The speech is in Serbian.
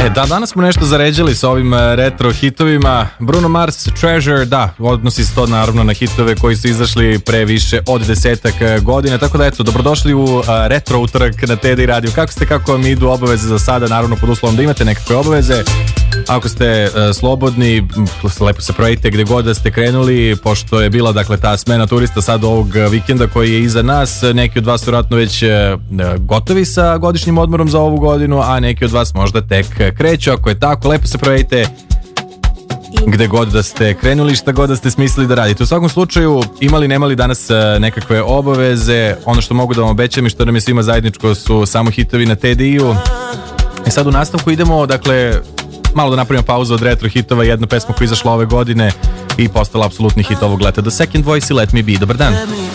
Danas smo nešto zaređali sa ovim retro hitovima. Bruno Mars, Treasure, da, odnosi se to naravno na hitove koji su izašli pre više od 10 godina, tako da eto, dobrodošli u retro utorak na TDI Radio. Kako ste, kako vam idu obaveze za sada, naravno pod uslovom da imate nekakve obaveze. Ako ste slobodni, lepo se projite gde god da ste krenuli, pošto je bila dakle ta smena turista sad ovog vikenda koji je iza nas. Neki od vas su vjerojatno već gotovi sa godišnjim odmorom za ovu godinu, a neki od vas možda tek kreću. Ako je tako, lepo se projite gde god da ste krenuli, šta god da ste smislili da radite. U svakom slučaju, imali nemali danas nekakve obaveze, ono što mogu da vam obećam i što nam je svima zajedničko su samo hitovi na TDI-u. I sad u nastavku idemo, dakle, malo da napravimo pauzu od retro hitova, jedna pesma koja je izašla ove godine i postala apsolutni hit ovog leta. The Second Voice i Let Me Be. Dobar dan.